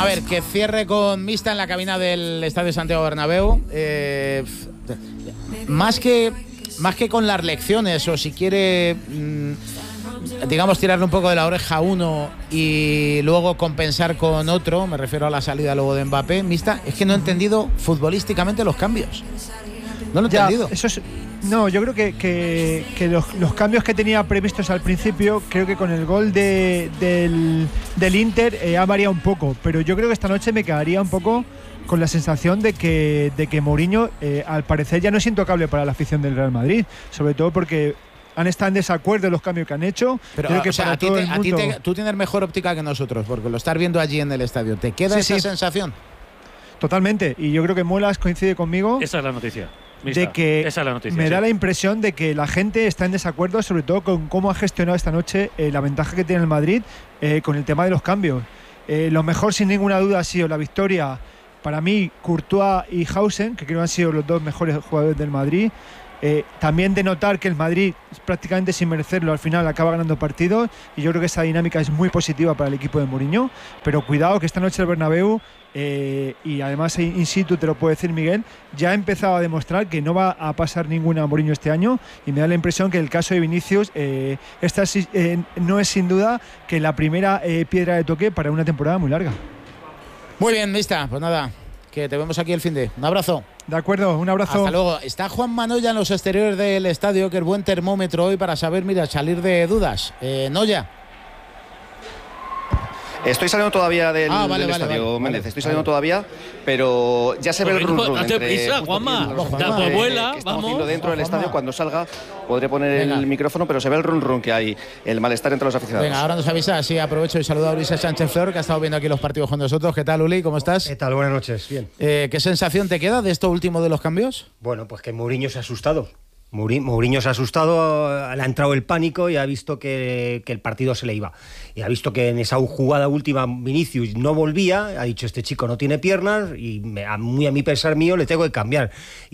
A ver, que cierre con Mista en la cabina del Estadio Santiago Bernabéu. Más que con las lecciones, o si quiere, digamos, tirarle un poco de la oreja a uno y luego compensar con otro, me refiero a la salida luego de Mbappé, Mista, es que no he entendido futbolísticamente los cambios. No lo he entendido. Eso es, no, yo creo que los cambios que tenía previstos al principio, creo que con el gol del Inter ha variado un poco, pero yo creo que esta noche me quedaría un poco con la sensación de que Mourinho, al parecer, ya no es intocable para la afición del Real Madrid, sobre todo porque han estado en desacuerdo en los cambios que han hecho. Pero creo que o sea, para todo el mundo... tú tienes mejor óptica que nosotros, porque lo estás viendo allí en el estadio. ¿Te queda esa sensación? Totalmente, y yo creo que Muelas coincide conmigo. Esa es la noticia. De que esa es la noticia, me da la impresión de que la gente está en desacuerdo, sobre todo con cómo ha gestionado esta noche la ventaja que tiene el Madrid con el tema de los cambios. Lo mejor, sin ninguna duda, ha sido la victoria, para mí, Courtois y Hausen, que creo que han sido los dos mejores jugadores del Madrid. También de notar que el Madrid, prácticamente sin merecerlo, al final acaba ganando partidos, y yo creo que esa dinámica es muy positiva para el equipo de Mourinho. Pero cuidado, que esta noche el Bernabéu, y además in situ te lo puede decir Miguel, ya ha empezado a demostrar que no va a pasar ninguna a Mourinho este año, y me da la impresión que el caso de Vinicius esta no es sin duda que la primera piedra de toque para una temporada muy larga. Muy bien, Mista, pues nada, que te vemos aquí el fin de. Un abrazo. De acuerdo, un abrazo. Hasta luego. Está Juan Manoya en los exteriores del estadio, que es buen termómetro hoy para saber, mira, salir de dudas. Noya. Estoy saliendo todavía del estadio, Méndez. Estoy saliendo todavía, pero ya se ve el run-run. Hazte prisa, Juanma. Vuela, estamos viendo dentro del estadio. Cuando salga podré poner el micrófono, pero se ve el run-run que hay, el malestar entre los aficionados. Venga, ahora nos avisa, así aprovecho y saludo a Ulises Sánchez Flor, que ha estado viendo aquí los partidos con nosotros. ¿Qué tal, Uli? ¿Cómo estás? ¿Qué tal? Buenas noches. Bien. ¿Qué sensación te queda de esto último de los cambios? Bueno, pues que Mourinho se ha asustado. Mourinho se ha asustado, le ha entrado el pánico y ha visto que el partido se le iba. Y ha visto que en esa jugada última Vinicius no volvía, ha dicho, este chico no tiene piernas y muy a mi pesar mío le tengo que cambiar.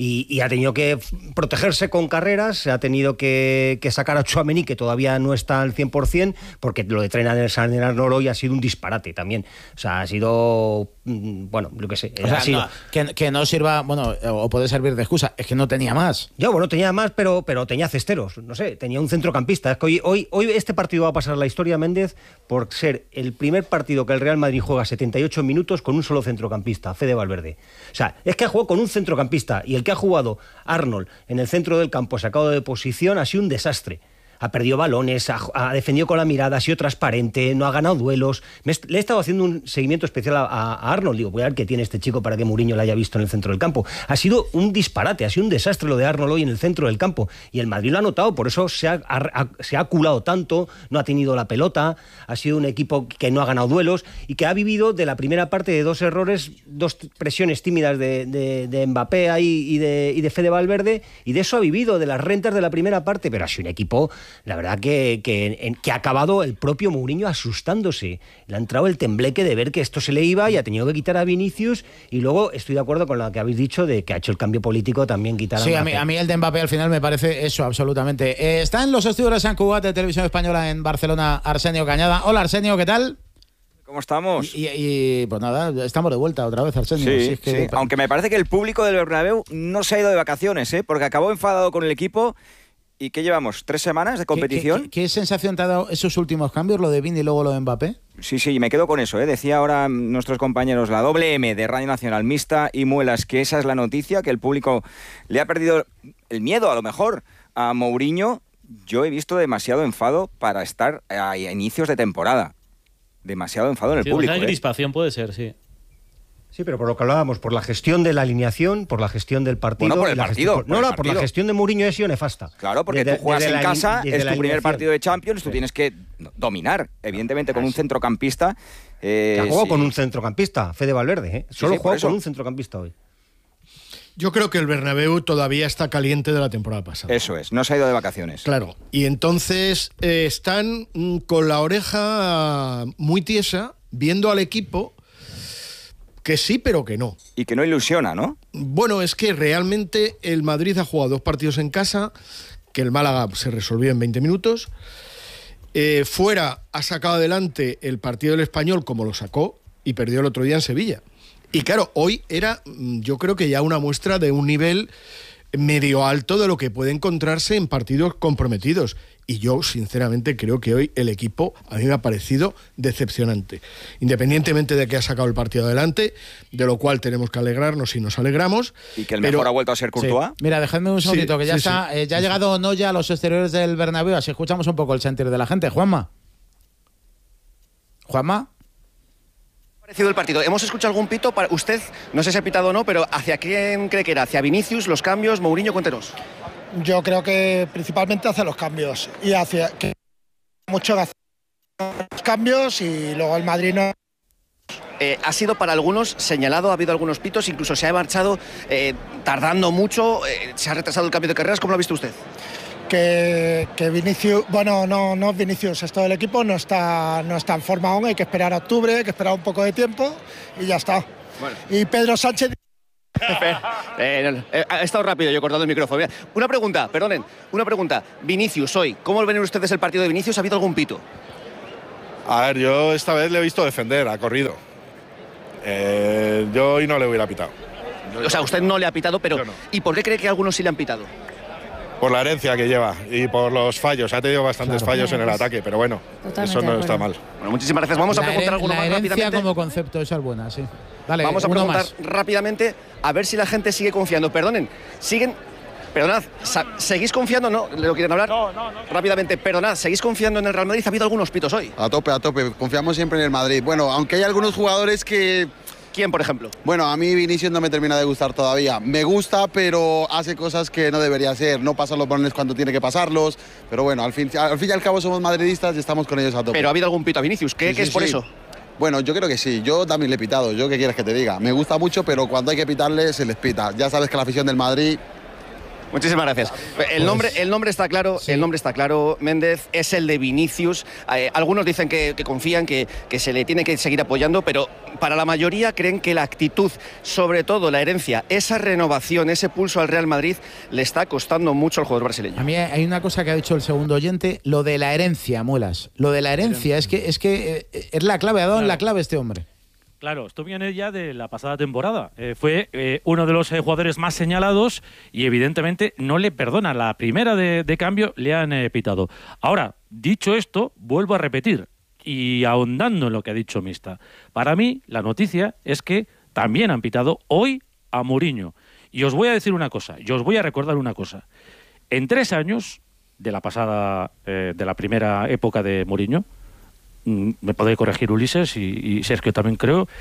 Y ha tenido que protegerse con carreras, ha tenido que sacar a Tchouaméni, que todavía no está al 100%, porque lo de Trent Alexander-Arnold hoy ha sido un disparate también. O sea, ha sido, bueno, lo que sé. O sea, sido... que no sirva, bueno, o puede servir de excusa, es que no tenía más. Bueno, tenía más, pero tenía cesteros, no sé, tenía un centrocampista. Es que hoy este partido va a pasar a la historia, Méndez, por ser el primer partido que el Real Madrid juega 78 minutos con un solo centrocampista, Fede Valverde. O sea, es que ha jugado con un centrocampista, y el que ha jugado Arnold en el centro del campo sacado de posición ha sido un desastre. Ha perdido balones, ha defendido con la mirada, ha sido transparente, no ha ganado duelos. Le he estado haciendo un seguimiento especial a Arnold. Digo, voy a ver qué tiene este chico para que Mourinho lo haya visto en el centro del campo. Ha sido un disparate, ha sido un desastre lo de Arnold hoy en el centro del campo. Y el Madrid lo ha notado, por eso se ha culado tanto, no ha tenido la pelota, ha sido un equipo que no ha ganado duelos y que ha vivido de la primera parte de dos errores, dos presiones tímidas de Mbappé ahí y de Fede Valverde, y de eso ha vivido, de las rentas de la primera parte, pero ha sido un equipo... La verdad que ha acabado el propio Mourinho asustándose. Le ha entrado el tembleque de ver que esto se le iba y ha tenido que quitar a Vinicius. Y luego estoy de acuerdo con lo que habéis dicho de que ha hecho el cambio político también quitar a Mbappé. Sí, a mí el de Mbappé al final me parece eso, absolutamente. Está en los estudios de Sant Cugat de Televisión Española en Barcelona, Arsenio Cañada. Hola, Arsenio, ¿qué tal? ¿Cómo estamos? Y pues nada, estamos de vuelta otra vez, Arsenio. Sí, es que... sí. Aunque me parece que el público del Bernabéu no se ha ido de vacaciones, porque acabó enfadado con el equipo. ¿Y qué llevamos? ¿3 semanas de competición? ¿Qué sensación te ha dado esos últimos cambios, lo de Vini y luego lo de Mbappé? Sí, me quedo con eso. Decía ahora nuestros compañeros, la doble M de Radio Nacional, Mista y Muelas, que esa es la noticia, que el público le ha perdido el miedo, a lo mejor, a Mourinho. Yo he visto demasiado enfado para estar a inicios de temporada. Demasiado enfado en el público. Hay crispación, puede ser, sí. Sí, pero por lo que hablábamos, por la gestión de la alineación, por la gestión del partido... Bueno, por el partido. Por la gestión de Mourinho ha sido nefasta. Claro, porque tú juegas en casa, es tu primer partido de Champions, tú tienes que dominar, evidentemente, con un centrocampista. Ha jugado con un centrocampista, Fede Valverde, Solo jugó con un centrocampista hoy. Yo creo que el Bernabéu todavía está caliente de la temporada pasada. Eso es, no se ha ido de vacaciones. Claro, y entonces están con la oreja muy tiesa, viendo al equipo... Que sí, pero que no. Y que no ilusiona, ¿no? Bueno, es que realmente el Madrid ha jugado 2 partidos en casa, que el Málaga se resolvió en 20 minutos. Fuera ha sacado adelante el partido del Español como lo sacó, y perdió el otro día en Sevilla. Y claro, hoy era, yo creo que ya una muestra de un nivel medio alto de lo que puede encontrarse en partidos comprometidos. Y yo, sinceramente, creo que hoy el equipo a mí me ha parecido decepcionante. Independientemente de que ha sacado el partido adelante, de lo cual tenemos que alegrarnos y nos alegramos. Y que el mejor ha vuelto a ser Courtois. Sí. Mira, dejadme un segundito, que ya está. Ya ha llegado Noya a los exteriores del Bernabéu, así escuchamos un poco el sentir de la gente. Juanma. Parecido el partido. ¿Hemos escuchado algún pito para usted? No sé si ha pitado o no, pero ¿hacia quién cree que era? ¿Hacia Vinicius, los cambios? Mourinho, cuéntenos. Yo creo que principalmente hacia los cambios y hacia que mucho que hacer los cambios y luego el Madrid no. Ha sido para algunos señalado, ha habido algunos pitos, incluso se ha marchado tardando mucho, se ha retrasado el cambio de carreras. ¿Cómo lo ha visto usted? Que Vinicius, bueno, no Vinicius, es todo el equipo, no está en forma aún, hay que esperar a octubre, hay que esperar un poco de tiempo y ya está. Bueno. Y Pedro Sánchez... ha estado rápido yo cortando el micrófono. Mira, una pregunta. Vinicius, hoy, ¿cómo ven ustedes el partido de Vinicius? ¿Ha habido algún pito? A ver, yo esta vez le he visto defender, ha corrido. Yo hoy no le hubiera pitado. O sea, usted no le ha pitado, pero no. ¿Y por qué cree que algunos sí le han pitado? Por la herencia que lleva y por los fallos. Ha tenido bastantes fallos en el ataque, pero bueno, eso no está mal. Bueno, muchísimas gracias. Vamos a preguntar alguno más rápidamente. La herencia como concepto, esa es buena, sí. Dale, vamos a preguntar más rápidamente a ver si la gente sigue confiando. Perdonad, ¿seguís confiando? ¿No? ¿Le lo quieren hablar? No. Rápidamente, perdonad, ¿seguís confiando en el Real Madrid? Ha habido algunos pitos hoy. A tope. Confiamos siempre en el Madrid. Bueno, aunque hay algunos jugadores que... ¿Quién, por ejemplo? Bueno, a mí Vinicius no me termina de gustar todavía. Me gusta, pero hace cosas que no debería hacer. No pasa los balones cuando tiene que pasarlos. Pero bueno, al fin y al cabo somos madridistas y estamos con ellos a tope. ¿Pero ha habido algún pito a Vinicius? ¿Qué es por eso? Bueno, yo creo que sí. Yo también le he pitado. ¿Yo qué quieres que te diga? Me gusta mucho, pero cuando hay que pitarle, se les pita. Ya sabes que la afición del Madrid... Muchísimas gracias. El nombre está claro, sí. El nombre está claro, Méndez, es el de Vinicius. Algunos dicen que confían, que se le tiene que seguir apoyando, pero para la mayoría creen que la actitud, sobre todo la herencia, esa renovación, ese pulso al Real Madrid, le está costando mucho al jugador brasileño. A mí hay una cosa que ha dicho el segundo oyente, lo de la herencia, Muelas. Lo de la herencia, es que es la clave, ha dado en la clave este hombre. Claro, esto viene ya de la pasada temporada. Fue uno de los jugadores más señalados y evidentemente no le perdona. La primera de cambio le han pitado. Ahora, dicho esto, vuelvo a repetir y ahondando en lo que ha dicho Mista. Para mí, la noticia es que también han pitado hoy a Mourinho. Y os voy a decir una cosa, y os voy a recordar una cosa. En 3 años de la pasada, de la primera época de Mourinho, me puede corregir Ulises y Sergio también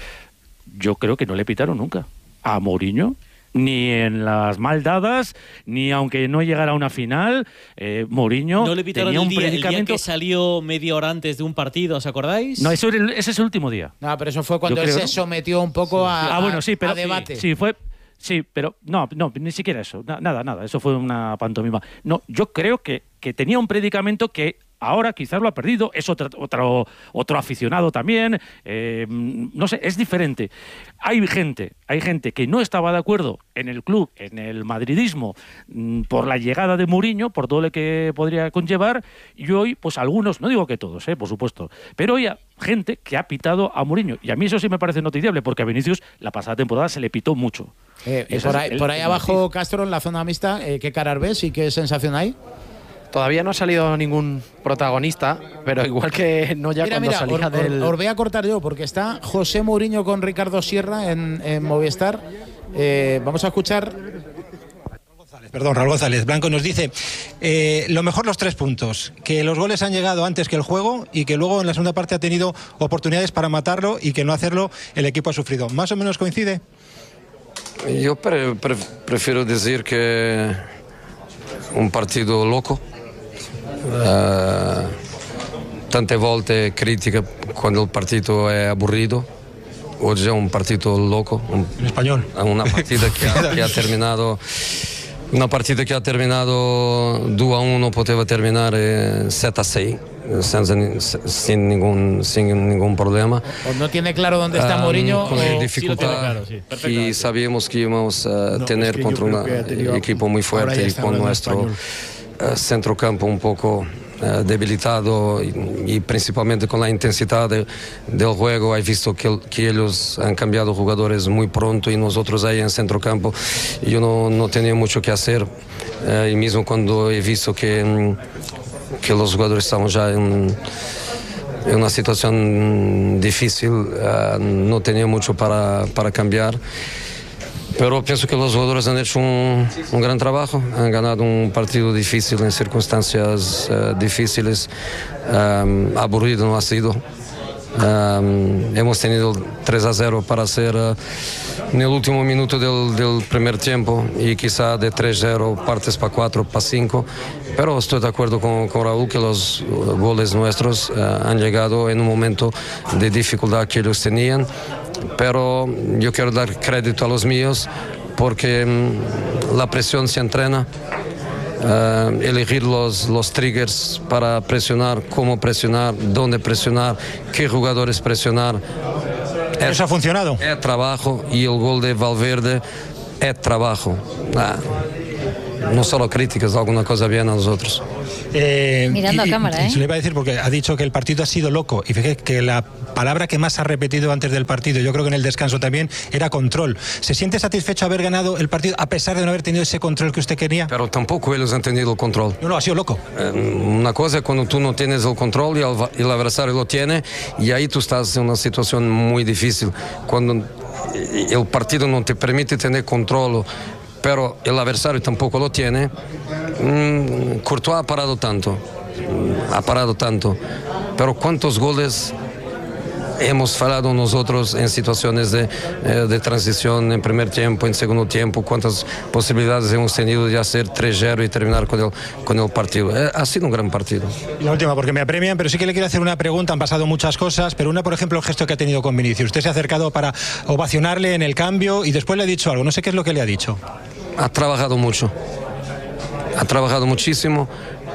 yo creo que no le pitaron nunca a Mourinho, ni en las mal dadas, ni aunque no llegara a una final. Mourinho no le pitaron tenía un el día que salió media hora antes de un partido, ¿os acordáis? No, ese es el último día. No, pero eso fue cuando él se sometió un poco a debate. Sí, pero no, ni siquiera eso. Nada. Eso fue una pantomima. No, yo creo que tenía un predicamento que ahora quizás lo ha perdido. Es otro aficionado también. No sé, es diferente. Hay gente que no estaba de acuerdo en el club, en el madridismo, por la llegada de Mourinho, por todo lo que podría conllevar. Y hoy, pues algunos, no digo que todos, por supuesto, pero hoy hay gente que ha pitado a Mourinho. Y a mí eso sí me parece noticiable, porque a Vinicius la pasada temporada se le pitó mucho. Por ahí abajo, Castro, en la zona mixta, ¿qué caras ves y qué sensación hay? Todavía no ha salido ningún protagonista, pero igual que no ya cuando salía del... Os voy a cortar yo, porque está José Mourinho con Ricardo Sierra en Movistar. Vamos a escuchar... Raúl González. Blanco nos dice, lo mejor los 3 puntos, que los goles han llegado antes que el juego y que luego en la segunda parte ha tenido oportunidades para matarlo y que no hacerlo el equipo ha sufrido. ¿Más o menos coincide? Yo prefiero decir que un partido loco, tante volte critica quando il partito è aburrido. Oggi è un partito loco. En español. Una partita che ha terminato. Una partita che ha terminato 2-1, poteva terminare 7-6 sin ningún problema. O no tiene claro dónde está Mourinho. Con dificultad, y sabíamos que íbamos a tener contra un equipo muy fuerte y con nuestro centrocampo un poco debilitado y principalmente con la intensidad del juego. He visto que ellos han cambiado jugadores muy pronto y nosotros ahí en centrocampo yo no tenía mucho que hacer, y mismo cuando he visto que los jugadores estaban ya en una situación difícil, no tenía mucho para cambiar. Pero pienso que los jugadores han hecho un gran trabajo, han ganado un partido difícil en circunstancias difíciles, aburrido no ha sido. Hemos tenido 3-0 para hacer en el último minuto del primer tiempo y quizá de 3-0 partes para 4, para 5, pero estoy de acuerdo con Raúl que los goles nuestros han llegado en un momento de dificultad que ellos tenían. Pero yo quiero dar crédito a los míos porque la presión se entrena, elegir los triggers para presionar, cómo presionar, dónde presionar, qué jugadores presionar. ¿Eso ha funcionado? Es trabajo, y el gol de Valverde es trabajo. No solo críticas, alguna cosa bien a nosotros. Mirando a cámara, ¿eh? Se le iba a decir porque ha dicho que el partido ha sido loco, y fíjate que la palabra que más ha repetido antes del partido, yo creo que en el descanso también, era control. ¿Se siente satisfecho haber ganado el partido a pesar de no haber tenido ese control que usted quería? Pero tampoco ellos han tenido el control. No, ha sido loco. Una cosa es cuando tú no tienes el control y el adversario lo tiene, y ahí tú estás en una situación muy difícil. Cuando el partido no te permite tener control, pero el adversario tampoco lo tiene. Courtois ha parado tanto, pero ¿cuántos goles hemos fallado nosotros en situaciones de transición en primer tiempo, en segundo tiempo? ¿Cuántas posibilidades hemos tenido de hacer 3-0 y terminar con el partido? Ha sido un gran partido. La última, porque me apremian, pero sí que le quiero hacer una pregunta. Han pasado muchas cosas, pero una, por ejemplo, el gesto que ha tenido con Vinicius. Usted se ha acercado para ovacionarle en el cambio y después le ha dicho algo. No sé qué es lo que le ha dicho. Ha trabajado mucho, ha trabajado muchísimo.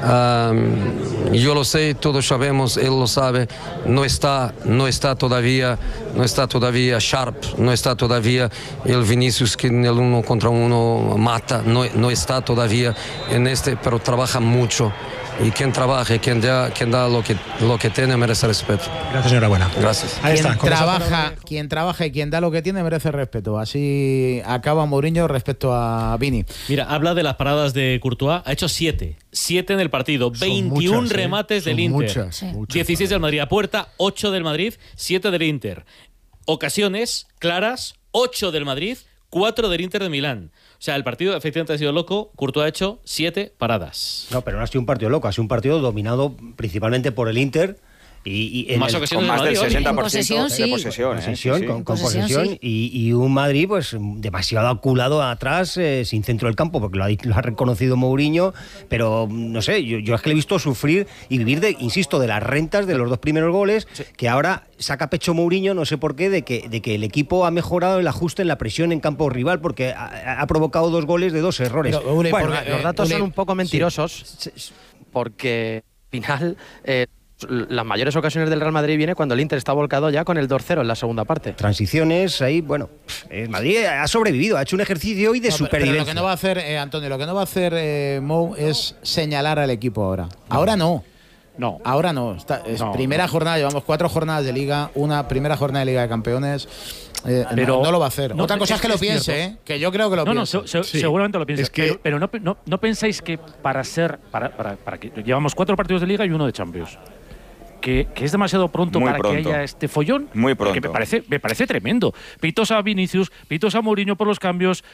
Yo lo sé, todos sabemos, él lo sabe. No está todavía sharp, no está todavía el Vinicius que en el 1 contra 1 mata, no está todavía en pero trabaja mucho. Y quien trabaja, quien da lo que tiene, merece respeto. Gracias, enhorabuena. Gracias. Quien trabaja y quien da lo que tiene merece respeto. Así acaba Mourinho respecto a Vini. Mira, habla de las paradas de Courtois. Ha hecho 7 en el partido. Son 21 muchas, remates del Inter. Muchas. 16 del Madrid a puerta, 8 del Madrid, 7 del Inter. Ocasiones claras, 8 del Madrid, 4 del Inter de Milán. O sea, el partido efectivamente ha sido loco. Courtois ha hecho 7 paradas. No, pero no ha sido un partido loco, ha sido un partido dominado principalmente por el Inter. Y más ocasiones con más del 60% en posesión, de posesión. Con posesión y un Madrid pues demasiado aculado atrás, sin centro del campo, porque lo ha reconocido Mourinho, pero no sé, yo es que le he visto sufrir y vivir de las rentas de los 2 primeros goles, que ahora saca pecho Mourinho, no sé por qué, de que el equipo ha mejorado el ajuste en la presión en campo rival, porque ha provocado 2 goles de 2 errores. Pero, los datos son un poco mentirosos, porque al final las mayores ocasiones del Real Madrid viene cuando el Inter está volcado ya con el 2-0 en la segunda parte. Transiciones, ahí, bueno, el Madrid ha sobrevivido, ha hecho un ejercicio hoy de supervivencia. Pero lo que no va a hacer, Antonio, lo que no va a hacer Mou es señalar al equipo ahora. Ahora no. No. Ahora no. Primera jornada, llevamos 4 jornadas de Liga, una primera jornada de Liga de Campeones. Pero no lo va a ser. Otra cosa es que lo piense, que yo creo que lo piense. Seguramente lo piense. Pero no pensáis que para que llevamos 4 partidos de Liga y 1 de Champions. Que es demasiado pronto que haya este follón. Muy pronto. Que me parece tremendo. Pitos a Vinicius, pitos a Mourinho por los cambios,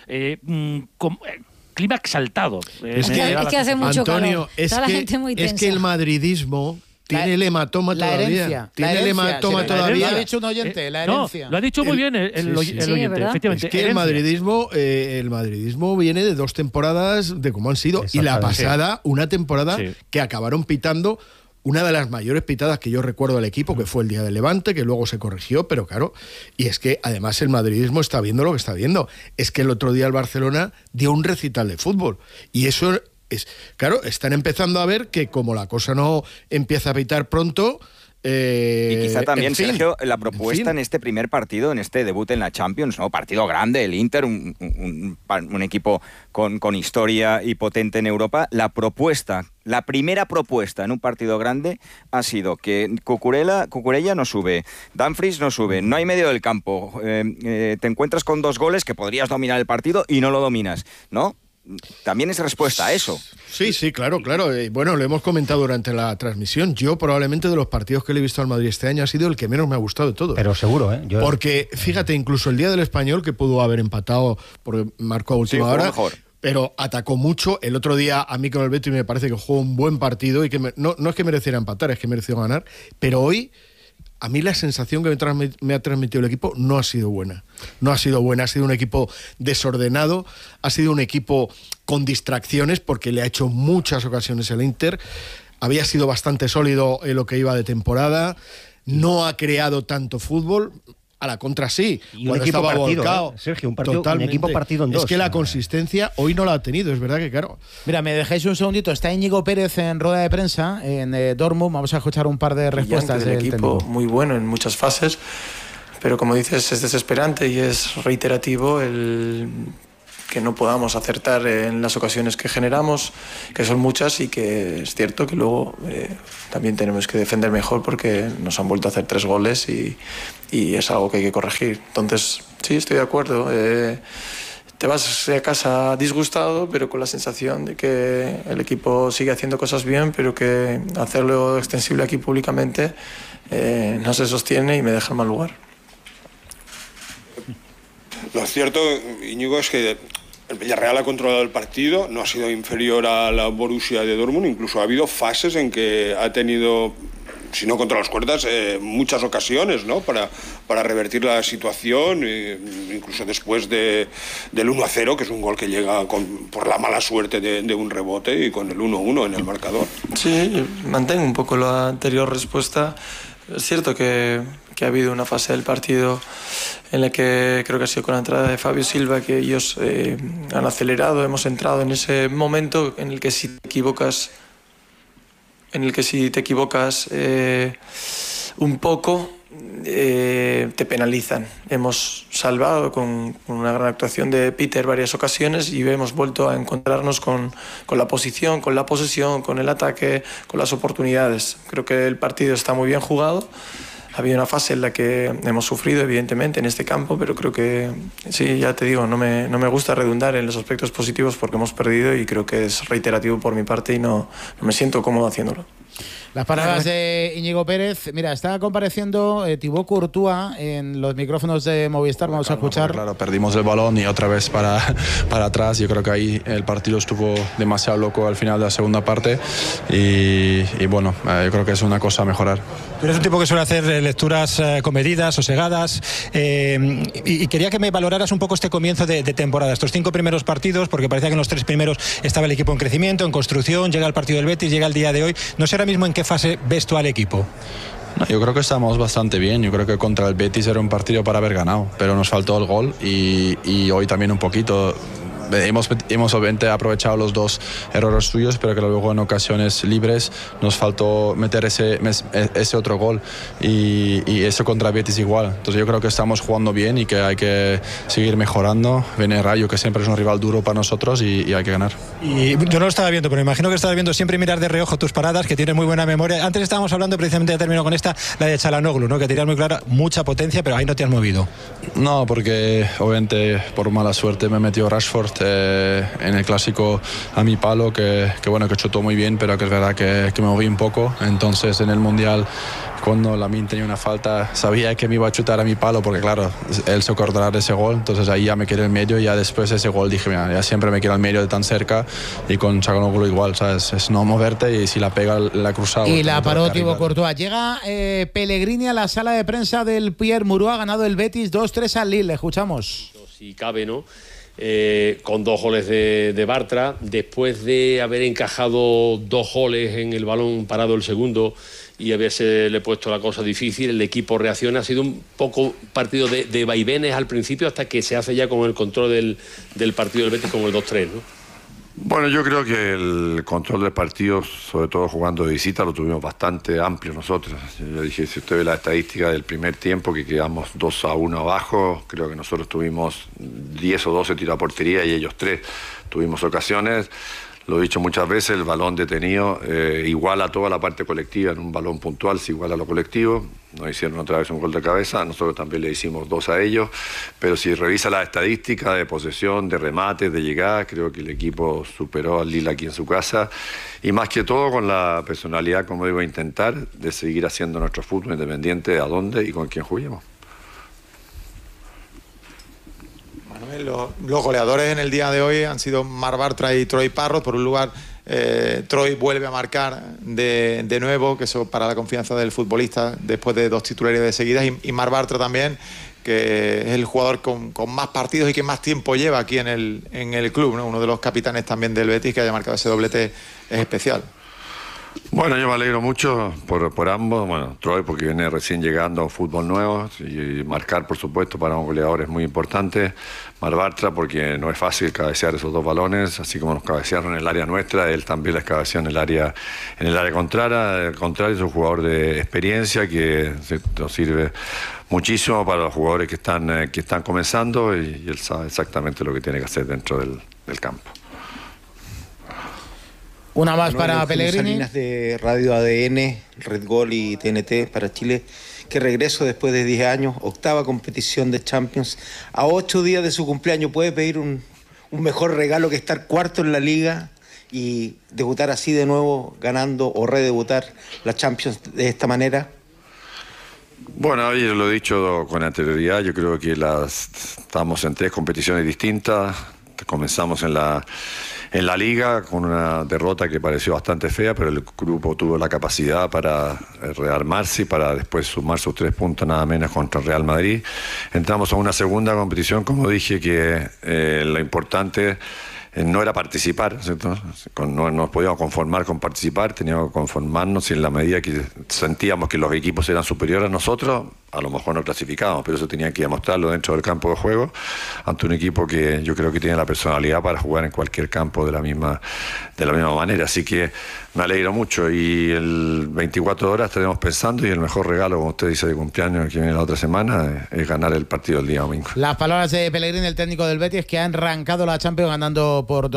clima exaltado. Es que hace mucho Antonio, calor. Es que el madridismo tiene el hematoma todavía. Tiene el hematoma todavía. Lo ha dicho un oyente, la herencia. No, lo ha dicho muy bien el oyente, efectivamente. Es que el madridismo viene de 2 temporadas de cómo han sido. Y la pasada, una temporada que acabaron pitando una de las mayores pitadas que yo recuerdo del equipo, que fue el día del Levante, que luego se corrigió, pero claro, y es que además el madridismo está viendo lo que está viendo. Es que el otro día el Barcelona dio un recital de fútbol, y eso es, claro, están empezando a ver que como la cosa no empieza a pitar pronto, Y quizá también, Sergio, la propuesta en este primer partido, en este debut en la Champions, ¿no? Partido grande, el Inter, un equipo con historia y potente en Europa. La primera propuesta en un partido grande ha sido que Cucurella no sube, Dumfries no sube, no hay medio del campo, te encuentras con 2 goles que podrías dominar el partido y no lo dominas, ¿no? También es respuesta a eso. Sí, claro. Bueno, lo hemos comentado durante la transmisión. Yo probablemente de los partidos que le he visto al Madrid este año ha sido el que menos me ha gustado de todos. Pero seguro, ¿eh? Porque, fíjate, incluso el día del Español, que pudo haber empatado porque marcó a última hora, mejor, pero atacó mucho. El otro día a mí con el Betis me parece que jugó un buen partido y que no es que mereciera empatar, es que mereció ganar. Pero hoy, a mí la sensación que me ha transmitido el equipo no ha sido buena. Ha sido un equipo desordenado, ha sido un equipo con distracciones porque le ha hecho muchas ocasiones el Inter. Había sido bastante sólido en lo que iba de temporada, no ha creado tanto fútbol. A la contra sí. Y un equipo partido, Sergio, un equipo partido en 2. Es que la consistencia hoy no la ha tenido, es verdad que claro. Mira, me dejáis un segundito. Está Íñigo Pérez en rueda de prensa en Dortmund. Vamos a escuchar un par de respuestas del equipo. Muy bueno en muchas fases, pero como dices, es desesperante y es reiterativo el que no podamos acertar en las ocasiones que generamos, que son muchas, y que es cierto que luego también tenemos que defender mejor porque nos han vuelto a hacer 3 goles y es algo que hay que corregir. Entonces, sí, estoy de acuerdo. Te vas a casa disgustado, pero con la sensación de que el equipo sigue haciendo cosas bien, pero que hacerlo extensible aquí públicamente no se sostiene y me deja en mal lugar. Lo cierto, Íñigo, es que el Villarreal ha controlado el partido, no ha sido inferior a la Borussia de Dortmund, incluso ha habido fases en que ha tenido, si no contra las cuerdas, muchas ocasiones, ¿no? para revertir la situación, incluso después del 1-0, que es un gol que llega por la mala suerte de un rebote, y con el 1-1 en el marcador. Sí, mantengo un poco la anterior respuesta. Es cierto que ha habido una fase del partido en la que creo que ha sido con la entrada de Fabio Silva que ellos han acelerado, hemos entrado en ese momento en el que si te equivocas un poco te penalizan. Hemos salvado con una gran actuación de Peter varias ocasiones y hemos vuelto a encontrarnos con la posición, con la posesión, con el ataque, con las oportunidades. Creo que el partido está muy bien jugado. Ha habido una fase en la que hemos sufrido, evidentemente, en este campo, pero creo que, sí, ya te digo, no me gusta redundar en los aspectos positivos porque hemos perdido y creo que es reiterativo por mi parte y no me siento cómodo haciéndolo. Las palabras de Íñigo Pérez. Mira, está compareciendo Thibaut Courtois en los micrófonos de Movistar. Vamos a escuchar. Claro, perdimos el balón y otra vez para atrás. Yo creo que ahí el partido estuvo demasiado loco al final de la segunda parte y bueno, yo creo que es una cosa a mejorar. Tú eres un tipo que suele hacer lecturas comedidas, sosegadas, y quería que me valoraras un poco este comienzo de temporada, estos 5 primeros partidos, porque parecía que en los 3 primeros estaba el equipo en crecimiento, en construcción, llega el partido del Betis, llega el día de hoy. No sé ahora mismo en qué fase ves tú al equipo. No, yo creo que estamos bastante bien. Yo creo que contra el Betis era un partido para haber ganado, pero nos faltó el gol y hoy también un poquito. Hemos obviamente aprovechado los 2 errores suyos, pero que luego en ocasiones libres nos faltó meter ese otro gol y eso contra Betis igual. Entonces yo creo que estamos jugando bien y que hay que seguir mejorando. Viene Rayo, que siempre es un rival duro para nosotros y hay que ganar. Y yo no lo estaba viendo, pero me imagino que estabas viendo siempre mirar de reojo tus paradas, que tienes muy buena memoria. Antes estábamos hablando, precisamente ya termino con esta, la de Çalhanoğlu, ¿no? Que tenías muy clara, mucha potencia, pero ahí no te has movido. No, porque obviamente por mala suerte me metió Rashford en el clásico a mi palo, que bueno, que chutó muy bien, pero que es verdad que me moví un poco. Entonces en el Mundial, cuando Lamine tenía una falta, sabía que me iba a chutar a mi palo, porque claro, él se acordará de ese gol. Entonces ahí ya me quedé en medio y ya después de ese gol dije, mira, ya siempre me quedo en medio de tan cerca, y con Çalhanoğlu igual, ¿sabes? Es no moverte y si la pega la cruzada. Y la paró Thibaut Courtois. Llega Pellegrini a la sala de prensa del Pierre Mouroux, ha ganado el Betis 2-3 al Lille. Le escuchamos. Si cabe, ¿no? Con 2 goles de Bartra, después de haber encajado 2 goles en el balón parado el segundo y haberse le puesto la cosa difícil, el equipo reacciona. Ha sido un poco partido de vaivenes al principio hasta que se hace ya con el control del partido del Betis con el 2-3, ¿no? Bueno, yo creo que el control del partido, sobre todo jugando de visita, lo tuvimos bastante amplio nosotros. Yo dije, si usted ve la estadística del primer tiempo, que quedamos 2-1 abajo, creo que nosotros tuvimos 10 o 12 tiros a portería y ellos 3. Tuvimos ocasiones, lo he dicho muchas veces, el balón detenido iguala toda la parte colectiva, en un balón puntual se iguala lo colectivo. Nos hicieron otra vez un gol de cabeza, nosotros también le hicimos 2 a ellos, pero si revisa la estadística de posesión, de remates, de llegadas, creo que el equipo superó al Lille aquí en su casa, y más que todo con la personalidad, como digo, intentar de seguir haciendo nuestro fútbol independiente de a dónde y con quién juguemos. Manuel, los goleadores en el día de hoy han sido Marc Bartra y Troy Parrott. Por un lugar, Troy vuelve a marcar de nuevo, que eso para la confianza del futbolista después de 2 titularidades seguidas, y Marc Bartra también, que es el jugador con más partidos y que más tiempo lleva aquí en el club, ¿no? Uno de los capitanes también del Betis que haya marcado ese doblete es especial. Bueno, yo me alegro mucho por ambos. Bueno, Troy porque viene recién llegando a un fútbol nuevo, y marcar, por supuesto, para un goleador es muy importante. Marc Bartra porque no es fácil cabecear esos 2 balones, así como nos cabecearon en el área nuestra, él también les cabeceó en el área contraria. Al contrario, es un jugador de experiencia que nos sirve muchísimo para los jugadores que están comenzando, y él sabe exactamente lo que tiene que hacer dentro del campo. Una más para Pellegrini. Salinas de Radio ADN, Red Gol y TNT para Chile. Que regreso después de 10 años, 8ª competición de Champions. A 8 días de su cumpleaños, ¿puede pedir un mejor regalo que estar 4º en la Liga y debutar así de nuevo, ganando o redebutar la Champions de esta manera? Bueno, yo lo he dicho con anterioridad, yo creo que estamos en 3 competiciones distintas. Comenzamos en la Liga con una derrota que pareció bastante fea, pero el grupo tuvo la capacidad para rearmarse y para después sumar sus 3 puntos nada menos contra el Real Madrid. Entramos a una segunda competición, como dije, que lo importante no era participar, ¿cierto? No nos podíamos conformar con participar, teníamos que conformarnos, y en la medida que sentíamos que los equipos eran superiores a nosotros, a lo mejor no clasificábamos, pero eso tenía que demostrarlo dentro del campo de juego ante un equipo que yo creo que tiene la personalidad para jugar en cualquier campo de la misma manera. Así que me alegro mucho, y el 24 horas estaremos pensando, y el mejor regalo, como usted dice, de cumpleaños que viene la otra semana es ganar el partido el día domingo. Las palabras de Pellegrini, el técnico del Betis, que ha arrancado la Champions ganando por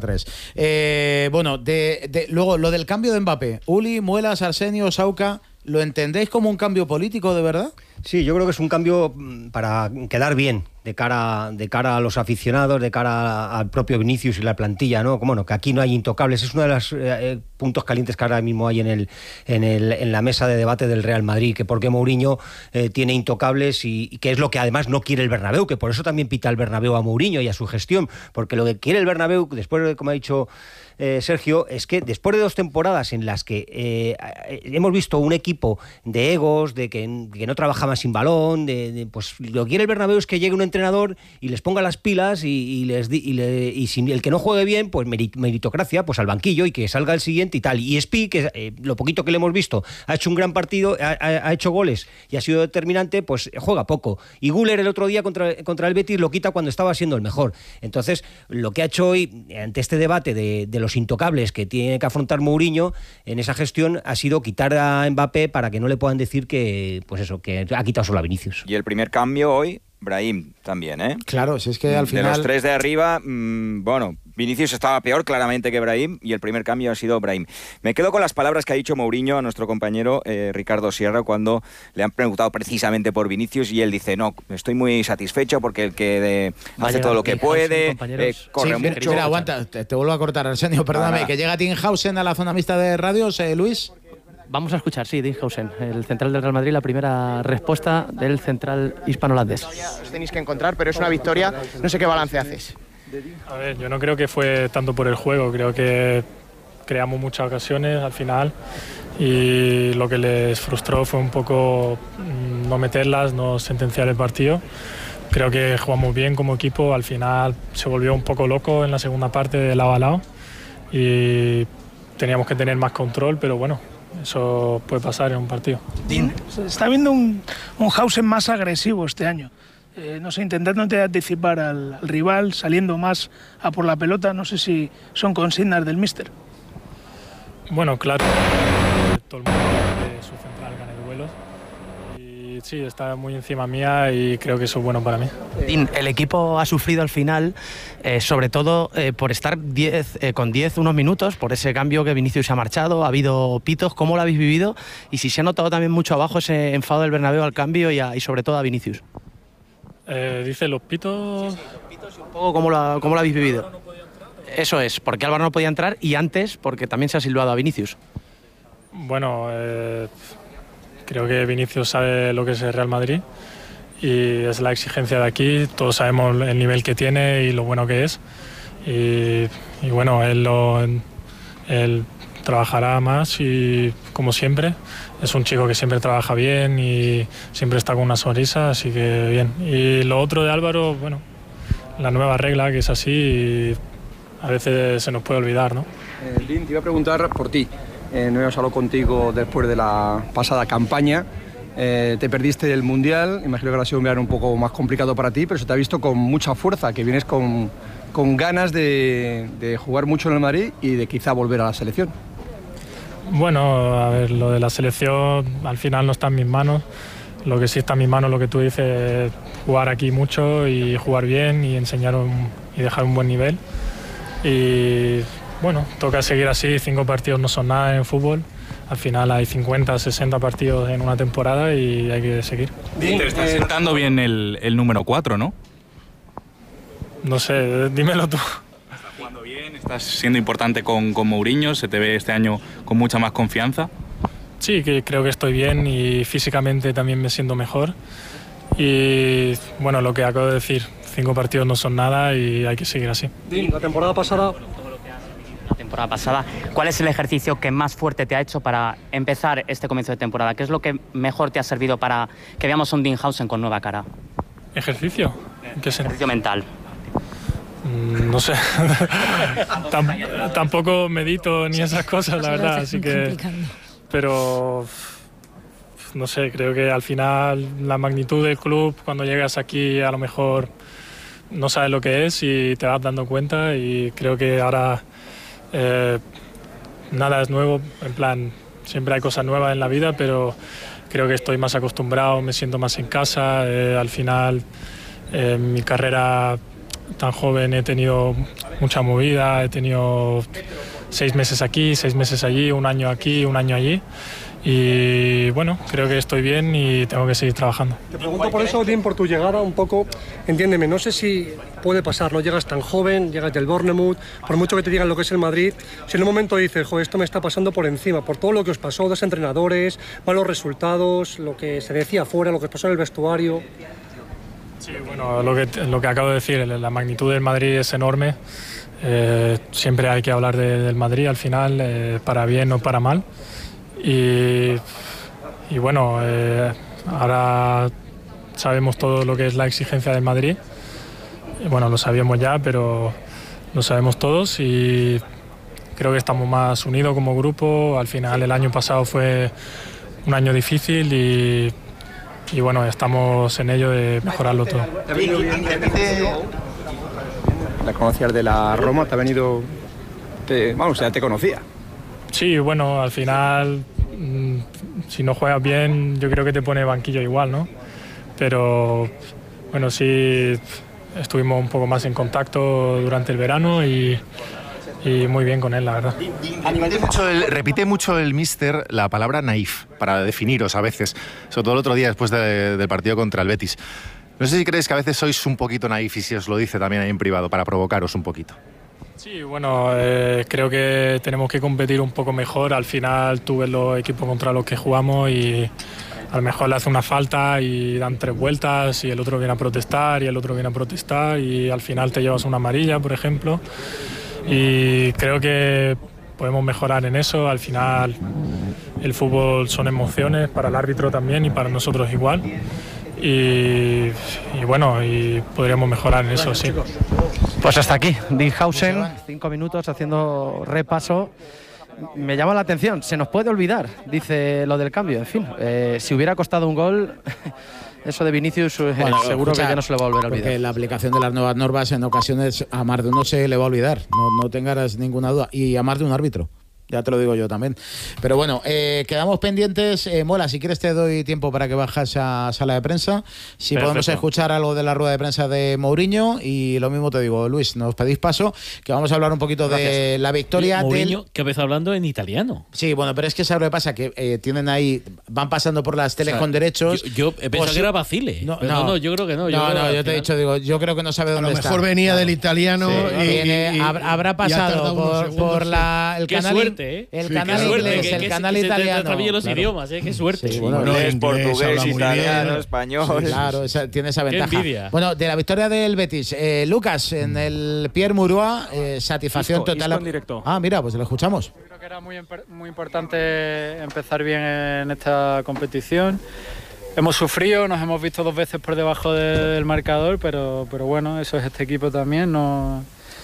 2-3. Bueno, luego lo del cambio de Mbappé. Uli, Muelas, Arsenio, Sauca, ¿lo entendéis como un cambio político de verdad? Sí, yo creo que es un cambio para quedar bien de cara a los aficionados, de cara al propio Vinicius y la plantilla, ¿no? Como no, que aquí no hay intocables. Es uno de los puntos calientes que ahora mismo hay en la mesa de debate del Real Madrid, que por qué Mourinho tiene intocables, y que es lo que además no quiere el Bernabéu, que por eso también pita el Bernabéu a Mourinho y a su gestión, porque lo que quiere el Bernabéu, después de, como ha dicho Sergio, es que después de 2 temporadas en las que hemos visto un equipo de egos, de que no trabajaba sin balón, pues lo que quiere el Bernabéu es que llegue un entrenador y les ponga las pilas y si el que no juegue bien, pues meritocracia, pues al banquillo, y que salga el siguiente y tal. Y Spi, que lo poquito que le hemos visto, ha hecho un gran partido, ha hecho goles y ha sido determinante, pues juega poco. Y Güler el otro día contra el Betis lo quita cuando estaba siendo el mejor. Entonces, lo que ha hecho hoy, ante este debate de los intocables que tiene que afrontar Mourinho en esa gestión, ha sido quitar a Mbappé para que no le puedan decir que, pues eso, que ha quitado solo a Vinicius. Y el primer cambio hoy, Brahim también, ¿eh? Claro, si es que al final... De los 3 de arriba, bueno, Vinicius estaba peor claramente que Brahim, y el primer cambio ha sido Brahim. Me quedo con las palabras que ha dicho Mourinho a nuestro compañero Ricardo Sierra cuando le han preguntado precisamente por Vinicius, y él dice, no, estoy muy satisfecho porque el que hace todo lo que puede, corre mucho... Mira, aguanta, te vuelvo a cortar, Arsenio, perdóname, que llega Tinghausen a la zona mixta de radios, Luis... Vamos a escuchar, sí, Dinghausen, el central del Real Madrid, la primera respuesta del central hispano-holandés. Os tenéis que encontrar, pero es una victoria. No sé qué balance haces. A ver, yo no creo que fue tanto por el juego, creo que creamos muchas ocasiones al final, y lo que les frustró fue un poco no meterlas, no sentenciar el partido. Creo que jugamos bien como equipo, al final se volvió un poco loco en la segunda parte de lado a lado, y teníamos que tener más control, pero bueno, eso puede pasar en un partido. Se está viendo un Hausen más agresivo este año. no sé, intentándote anticipar al rival, saliendo más a por la pelota. No sé si son consignas del míster. Bueno, claro, todo el mundo quiere que su central gane duelos. Y sí, está muy encima mía y creo que eso es bueno para mí. El equipo ha sufrido al final, sobre todo por estar con 10 unos minutos, por ese cambio que Vinicius se ha marchado, ha habido pitos. ¿Cómo lo habéis vivido? Y si se ha notado también mucho abajo ese enfado del Bernabéu al cambio y sobre todo a Vinicius. Dice los pitos... Sí, los pitos y un poco ¿cómo lo habéis vivido? Eso es, porque Álvaro no podía entrar y antes porque también se ha silbado a Vinicius. Bueno, creo que Vinicius sabe lo que es el Real Madrid y es la exigencia de aquí. Todos sabemos el nivel que tiene y lo bueno que es. Y bueno, él trabajará más y, como siempre, es un chico que siempre trabaja bien y siempre está con una sonrisa, así que bien. Y lo otro de Álvaro, bueno, la nueva regla, que es así, y a veces se nos puede olvidar, ¿no? Lin, te iba a preguntar por ti. No hemos hablado contigo después de la pasada campaña. Te perdiste el Mundial, imagino que ahora ha sido un verano un poco más complicado para ti, pero se te ha visto con mucha fuerza, que vienes con ganas de jugar mucho en el Madrid y de quizá volver a la selección. Bueno, a ver, lo de la selección al final no está en mis manos. Lo que sí está en mis manos, lo que tú dices, es jugar aquí mucho y jugar bien y enseñar y dejar un buen nivel. Y bueno, toca seguir así. 5 partidos no son nada en fútbol. Al final hay 50, 60 partidos en una temporada y hay que seguir. Te está sentando bien el número 4, ¿no? No sé, dímelo tú. Estás jugando bien, estás siendo importante con Mourinho, se te ve este año con mucha más confianza. Sí, que creo que estoy bien y físicamente también me siento mejor. Y bueno, lo que acabo de decir, 5 partidos no son nada y hay que seguir así. La temporada pasada... ¿Cuál es el ejercicio que más fuerte te ha hecho para empezar este comienzo de temporada? ¿Qué es lo que mejor te ha servido para que veamos un Dinghausen con nueva cara? ¿Ejercicio? ¿Qué es ejercicio mental? No sé. Tampoco medito ni esas cosas, la verdad, así que... Pero... no sé, creo que al final la magnitud del club, cuando llegas aquí a lo mejor no sabes lo que es y te vas dando cuenta, y creo que ahora nada es nuevo, en plan, siempre hay cosas nuevas en la vida, pero creo que estoy más acostumbrado, me siento más en casa. Al final, en mi carrera tan joven he tenido mucha movida, he tenido 6 meses aquí, 6 meses allí, 1 año aquí, 1 año allí. Y bueno, creo que estoy bien y tengo que seguir trabajando. Te pregunto por eso, Dean, por tu llegada un poco, entiéndeme, no sé si puede pasar, no llegas tan joven, llegas del Bournemouth, por mucho que te digan lo que es el Madrid, si en un momento dices, joder, esto me está pasando por encima, por todo lo que os pasó, 2 entrenadores, malos resultados, lo que se decía afuera, lo que os pasó en el vestuario. Sí, bueno, lo que acabo de decir, la magnitud del Madrid es enorme. Siempre hay que hablar del Madrid al final, para bien o para mal. Y bueno, ahora sabemos todo lo que es la exigencia del Madrid. Y bueno, lo sabíamos ya, pero lo sabemos todos y creo que estamos más unidos como grupo. Al final el año pasado fue un año difícil y bueno, estamos en ello de mejorarlo todo. La conocías de la Roma, te ha venido... ya te conocía. Sí, bueno, al final, si no juegas bien, yo creo que te pone banquillo igual, ¿no? Pero bueno, sí, estuvimos un poco más en contacto durante el verano y muy bien con él, la verdad. Repite mucho el míster la palabra naif para definiros a veces, sobre todo el otro día después del partido contra el Betis. No sé si creéis que a veces sois un poquito naif y si os lo dice también ahí en privado para provocaros un poquito. Sí, bueno, creo que tenemos que competir un poco mejor. Al final tú ves los equipos contra los que jugamos y a lo mejor le hace una falta y dan 3 vueltas y el otro viene a protestar y el otro viene a protestar y al final te llevas una amarilla, por ejemplo. Y creo que podemos mejorar en eso. Al final el fútbol son emociones, para el árbitro también y para nosotros igual. Y bueno, y podríamos mejorar en eso, sí. Pues hasta aquí, Dinghausen, 5 minutos haciendo repaso. Me llama la atención, se nos puede olvidar, dice lo del cambio, en fin. Si hubiera costado un gol, eso de Vinicius Bueno, seguro escucha, que ya no se le va a volver a olvidar. Porque la aplicación de las nuevas normas en ocasiones a más de uno se le va a olvidar, no tengas ninguna duda, y a más de un árbitro. Ya te lo digo yo también. Pero bueno, quedamos pendientes. Mola, si quieres te doy tiempo para que bajes a sala de prensa. Si Perfecto. podemos escuchar algo de la rueda de prensa de Mourinho. Y lo mismo te digo, Luis, nos pedís paso, que vamos a hablar un poquito de la victoria Mourinho, que empezó hablando en italiano. Sí, bueno, pero es que ¿sabes lo que pasa? Que tienen ahí, van pasando por las teles con derechos. Yo pensaba que era Basile. No, yo creo que no. Yo te he dicho, digo, yo creo que no sabe dónde está. A lo mejor venía del italiano habrá pasado por el qué canal. Suerte, El sí, canal inglés, el canal italiano. También los idiomas, qué suerte. Sí, bueno, inglés, portugués, italiano, español. Claro, tiene esa ventaja. Qué envidia. Bueno, de la victoria del Betis, Lucas, en el Pierre Mauroy, satisfacción total. en directo. Ah, mira, pues lo escuchamos. Creo que era muy importante empezar bien en esta competición. Hemos sufrido, nos hemos visto 2 veces por debajo del marcador, pero bueno, eso es este equipo también, no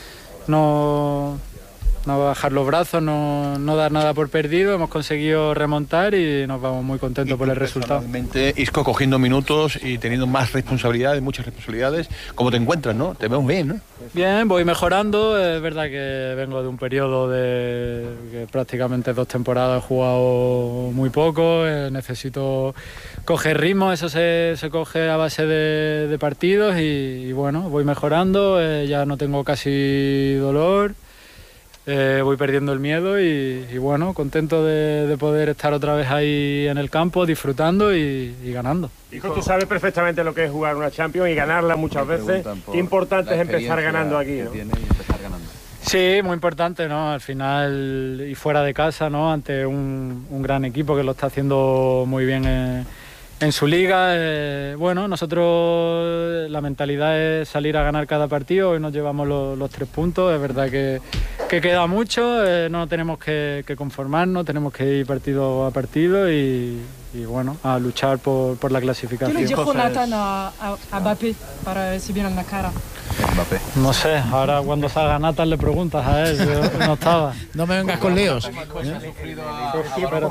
bajar los brazos, no dar nada por perdido. Hemos conseguido remontar y nos vamos muy contentos por el resultado. Isco cogiendo minutos y teniendo más responsabilidades, muchas responsabilidades. ¿Cómo te encuentras, no? Te vemos bien, ¿no? Bien, voy mejorando. Es verdad que vengo de un periodo de que prácticamente 2 temporadas he jugado muy poco. Necesito coger ritmo, eso se coge a base de partidos y bueno, voy mejorando. Ya no tengo casi dolor. Voy perdiendo el miedo y bueno, contento de poder estar otra vez ahí en el campo, disfrutando y ganando. Hijo, tú sabes perfectamente lo que es jugar una Champions y ganarla muchas veces. Qué importante es empezar ganando aquí, ¿no? Sí, muy importante, ¿no? Al final y fuera de casa, ¿no? Ante un gran equipo que lo está haciendo muy bien en su liga. Bueno, nosotros la mentalidad es salir a ganar cada partido. Hoy nos llevamos los 3 puntos. Es verdad que queda mucho, no tenemos que conformarnos, tenemos que ir partido a partido y bueno, a luchar por la clasificación. ¿Qué le dijo Nathan a Mbappé para recibir en la cara? Mbappé. No sé, ahora cuando salga Nathan le preguntas a él, yo no estaba. No me vengas con líos. Sí, pero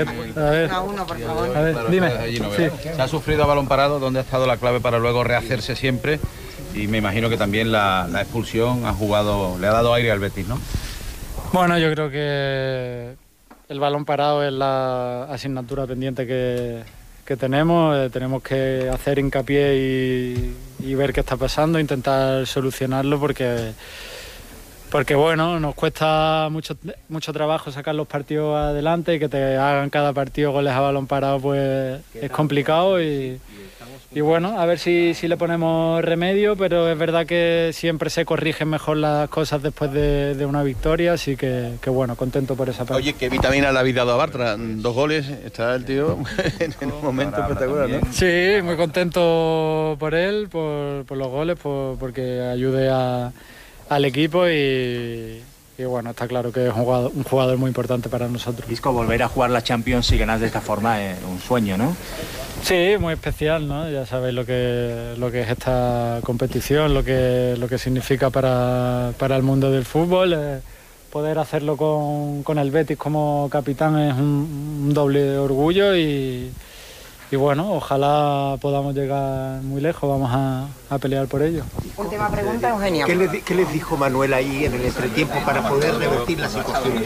a ver, dime. Sí. Se ha sufrido a balón parado, ¿dónde ha estado la clave para luego rehacerse siempre? Y me imagino que también la expulsión le ha dado aire al Betis, ¿no? Bueno, yo creo que el balón parado es la asignatura pendiente que tenemos. Tenemos que hacer hincapié y ver qué está pasando, intentar solucionarlo porque bueno, nos cuesta mucho trabajo sacar los partidos adelante y que te hagan cada partido goles a balón parado pues es complicado y bueno, a ver si le ponemos remedio, pero es verdad que siempre se corrigen mejor las cosas después de una victoria, así que bueno, contento por esa parte. Oye, qué vitamina le habéis dado a Bartra, 2 goles, está el tío en un momento espectacular, ¿no? Sí, muy contento por él, por los goles, porque ayude al equipo y bueno, está claro que es un jugador muy importante para nosotros. Isco, volver a jugar la Champions y ganar de esta forma es un sueño, ¿no? Sí, muy especial, ¿no? Ya sabéis lo que es esta competición, lo que significa para el mundo del fútbol. Poder hacerlo con el Betis como capitán es un doble orgullo y bueno, ojalá podamos llegar muy lejos, vamos a pelear por ello. Última pregunta, Eugenia. ¿Qué les dijo Manuel ahí en el entretiempo para poder revertir la situación?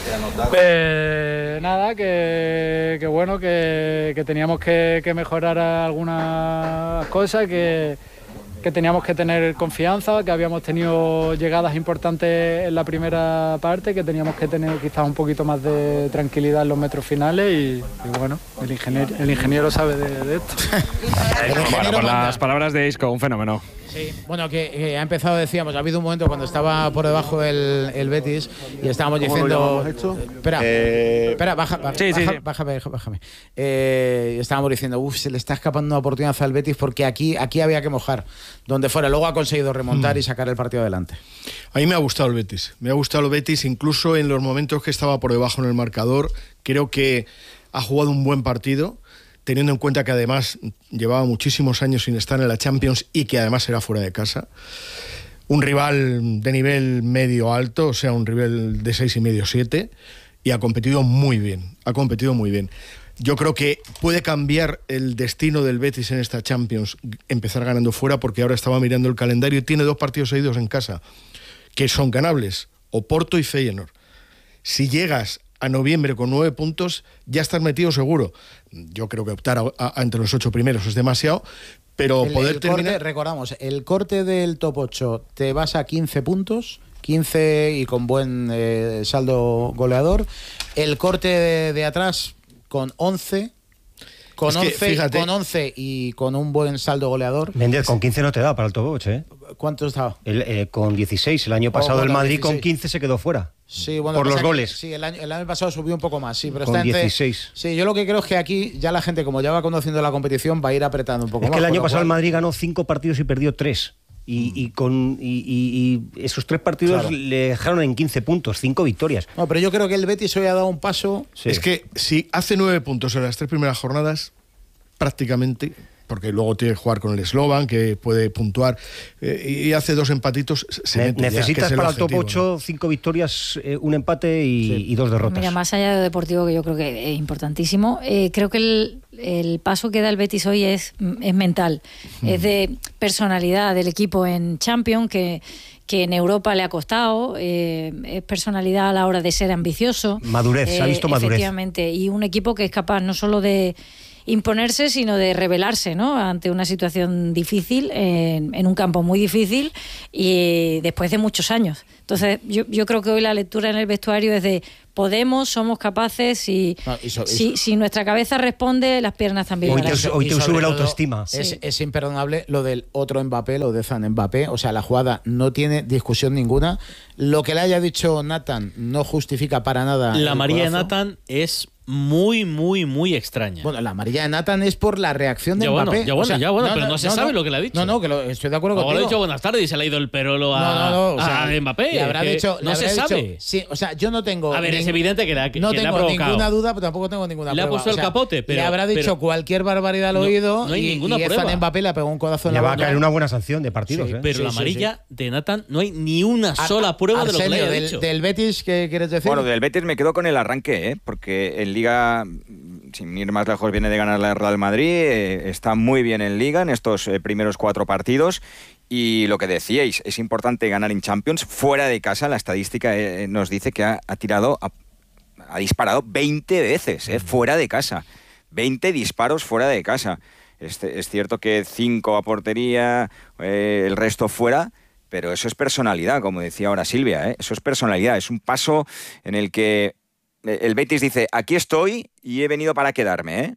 Nada, que bueno, que teníamos que mejorar algunas cosas, que teníamos que tener confianza, que habíamos tenido llegadas importantes en la primera parte, que teníamos que tener quizás un poquito más de tranquilidad en los metros finales y bueno, el ingeniero sabe de esto. Bueno, por las palabras de Isco, un fenómeno. Sí, bueno, que ha empezado, decíamos, ha habido un momento cuando estaba por debajo el Betis y estábamos diciendo... Espera, bájame. Estábamos diciendo, se le está escapando una oportunidad al Betis porque aquí había que mojar, donde fuera. Luego ha conseguido remontar y sacar el partido adelante. A mí me ha gustado el Betis, incluso en los momentos que estaba por debajo en el marcador. Creo que ha jugado un buen partido, teniendo en cuenta que además llevaba muchísimos años sin estar en la Champions y que además era fuera de casa. Un rival de nivel medio-alto, o sea, un rival de 6,5-7, y ha competido muy bien. Yo creo que puede cambiar el destino del Betis en esta Champions, empezar ganando fuera, porque ahora estaba mirando el calendario y tiene 2 partidos seguidos en casa, que son ganables, Oporto y Feyenoord. Si llegas a noviembre con 9 puntos, ya estás metido seguro. Yo creo que optar a entre los 8 primeros es demasiado, pero poder terminar... Recordamos, el corte del top 8, te vas a 15 puntos... 15 y con buen saldo goleador. El corte de atrás con 11. Con 11 y con un buen saldo goleador. Méndez, con 15 no te da para el top 8, ¿eh? ¿Cuánto estaba? Con 16. El año pasado el Madrid 16. Con 15 se quedó fuera. Sí, bueno, por los goles. Sí, el año pasado subió un poco más, sí, pero con está entre 16. Sí, yo lo que creo es que aquí ya la gente, como ya va conociendo la competición, va a ir apretando un poco más. Es que el año pasado el Madrid ganó 5 partidos y perdió 3. Y esos 3 partidos, claro, le dejaron en 15 puntos, 5 victorias. No, pero yo creo que el Betis hoy ha dado un paso. Sí. Es que si hace 9 puntos en las 3 primeras jornadas, prácticamente, porque luego tiene que jugar con el Slovan, que puede puntuar, y hace 2 empatitos. Necesitas ya, para el top 8 5 victorias, un empate y 2 derrotas. Mira, más allá de lo deportivo, que yo creo que es importantísimo, creo que el paso que da el Betis hoy es mental, es de personalidad del equipo en Champions, que en Europa le ha costado, es personalidad a la hora de ser ambicioso. Madurez, se ha visto madurez. Efectivamente, y un equipo que es capaz no solo de imponerse, sino de rebelarse, ¿no?, ante una situación difícil, en un campo muy difícil y después de muchos años. Entonces yo creo que hoy la lectura en el vestuario es de somos capaces y si nuestra cabeza responde, las piernas también. Hoy te sube la autoestima. Es imperdonable lo del otro Mbappé, lo de Zan Mbappé, o sea, la jugada no tiene discusión ninguna. Lo que le haya dicho Nathan no justifica para nada. La amarilla de Nathan es muy, muy, muy extraña. Bueno, la amarilla de Nathan es por la reacción de Mbappé. Pero no se sabe lo que le ha dicho. No, estoy de acuerdo contigo. Le ha dicho buenas tardes y se le ha ido el perolo a Mbappé. Le habrá dicho, no se sabe. Sí, o sea, yo no tengo... A ver, es evidente que no tengo ninguna duda, pero tampoco tengo ninguna prueba. Le ha puesto el capote, pero... Le habrá dicho cualquier barbaridad al oído, no hay ninguna prueba. Y Mbappé le pegó un codazo en la boca. Le va a boca. caer una buena sanción de partidos. Pero la amarilla de Nathan no hay ni una sola prueba de lo que le ha dicho. ¿Del Betis qué quieres decir? Bueno, del Betis me quedo con el arranque, porque en Liga... sin ir más lejos, viene de ganar la Real Madrid, está muy bien en Liga en estos primeros 4 partidos, y lo que decíais, es importante ganar en Champions fuera de casa. La estadística nos dice que ha disparado 20 veces fuera de casa, 20 disparos fuera de casa. Es cierto que 5 a portería, el resto fuera, pero eso es personalidad, como decía ahora Silvia, eso es personalidad, es un paso en el que el Betis dice, aquí estoy y he venido para quedarme,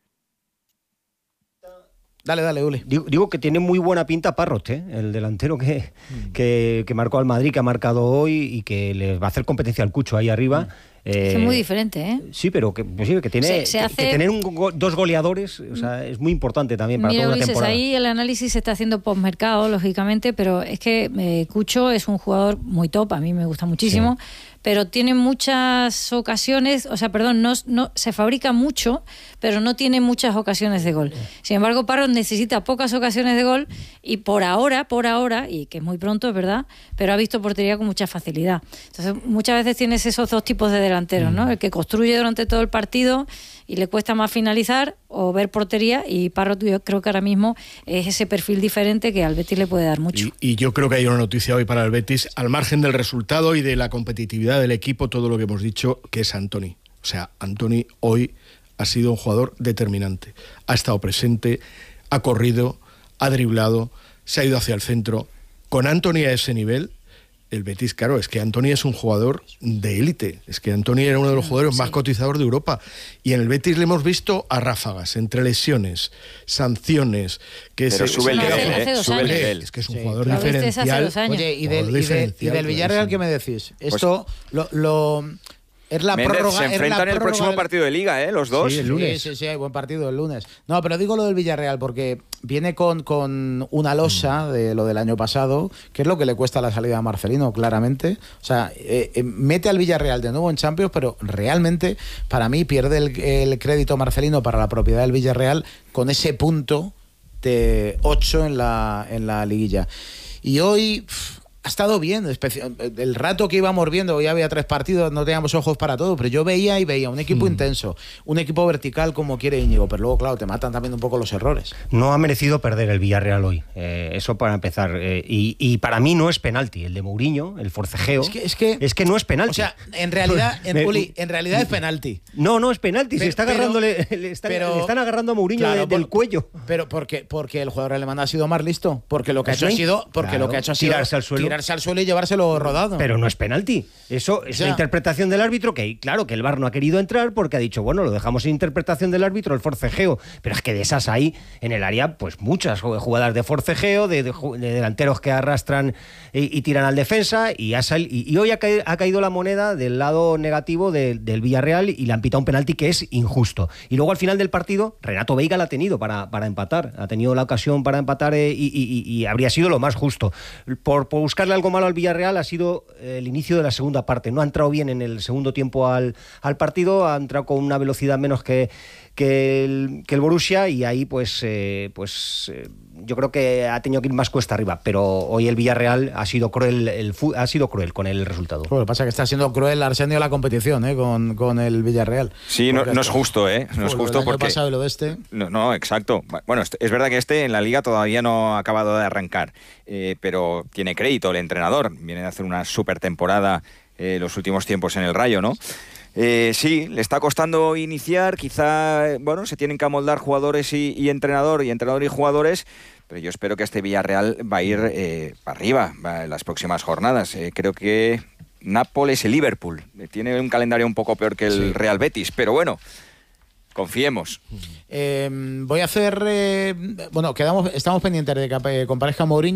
Dale, Uli. Digo que tiene muy buena pinta Parrot, el delantero que marcó al Madrid, que ha marcado hoy y que le va a hacer competencia al Cucho ahí arriba. Es muy diferente, Sí, pero que tiene que tener 2 goleadores, o sea, es muy importante también para toda una temporada. Ahí el análisis se está haciendo postmercado, lógicamente, pero es que Cucho es un jugador muy top, a mí me gusta muchísimo. Sí. Pero tiene muchas ocasiones, no se fabrica mucho, pero no tiene muchas ocasiones de gol. Sin embargo, Parrot necesita pocas ocasiones de gol y por ahora, y que es muy pronto, es verdad, pero ha visto portería con mucha facilidad. Entonces, muchas veces tienes esos 2 tipos de delanteros, ¿no? El que construye durante todo el partido y le cuesta más finalizar o ver portería, y Parrot yo creo que ahora mismo es ese perfil diferente que al Betis le puede dar mucho. Y yo creo que hay una noticia hoy para el Betis, al margen del resultado y de la competitividad del equipo, todo lo que hemos dicho, que es Antony. O sea, Antony hoy ha sido un jugador determinante. Ha estado presente, ha corrido, ha driblado, se ha ido hacia el centro. Con Antony a ese nivel, el Betis, claro, es que Antony es un jugador de élite. Es que Antony era uno de los jugadores más cotizados de Europa. Y en el Betis le hemos visto a ráfagas, entre lesiones, sanciones... Pero sube el nivel, Es que es un jugador diferencial. Oye, ¿y del Villarreal qué me decís? Esto es la prórroga. Se enfrentan el próximo partido de Liga, los dos. Sí, el lunes. Sí, hay buen partido el lunes. No, pero digo lo del Villarreal porque viene con una losa de lo del año pasado, que es lo que le cuesta la salida a Marcelino, claramente. O sea, mete al Villarreal de nuevo en Champions, pero realmente, para mí, pierde el crédito Marcelino para la propiedad del Villarreal con ese punto de 8 en la liguilla. Y hoy... ha estado bien. El rato que íbamos viendo, ya había 3 partidos, no teníamos ojos para todo, pero yo veía un equipo intenso, un equipo vertical como quiere Íñigo, pero luego, claro, te matan también un poco los errores. No ha merecido perder el Villarreal hoy, eso para empezar. Y para mí no es penalti, el de Mourinho, el forcejeo. Es que no es penalti. O sea, en realidad, Uli, en realidad es penalti. No es penalti, se está agarrando, le están agarrando a Mourinho del cuello. Pero porque el jugador alemán ha sido más listo, porque lo que ha hecho ha sido tirarse al suelo y llevárselo rodado. Pero no es penalti. Eso es la interpretación del árbitro, que claro, que el VAR no ha querido entrar porque ha dicho, bueno, lo dejamos sin interpretación del árbitro, el forcejeo. Pero es que de esas hay en el área pues muchas jugadas de forcejeo, de delanteros que arrastran y tiran al defensa, y hoy ha caído la moneda del lado negativo del Villarreal y le han pitado un penalti que es injusto. Y luego al final del partido, Renato Veiga la ha tenido para empatar. Ha tenido la ocasión para empatar y habría sido lo más justo. Por buscarle algo malo al Villarreal ha sido el inicio de la segunda parte. No ha entrado bien en el segundo tiempo al partido, ha entrado con una velocidad menos que el Borussia, y ahí yo creo que ha tenido que ir más cuesta arriba, pero hoy el Villarreal ha sido cruel con el resultado. Lo que pasa es que está siendo cruel Arsenio la competición con el Villarreal. Sí, no es justo, no es justo porque... pasado y lo de este... No, exacto. Bueno, es verdad que en la Liga todavía no ha acabado de arrancar, pero tiene crédito el entrenador. Viene de hacer una súper temporada los últimos tiempos en el Rayo, ¿no? Sí, le está costando iniciar, quizá, se tienen que amoldar jugadores y entrenador y jugadores, pero yo espero que este Villarreal va a ir para arriba en las próximas jornadas. Creo que Nápoles y Liverpool tiene un calendario un poco peor que el Real Betis, pero bueno, confiemos. Voy a hacer, estamos pendientes de que comparezca Mourinho.